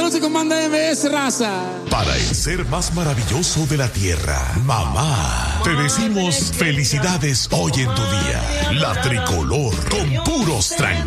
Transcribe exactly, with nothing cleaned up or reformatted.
noche con Banda M S, raza. Para el ser más maravilloso de la tierra, mamá, te decimos felicidades hoy en tu día. La tricolor con puros tranquilos.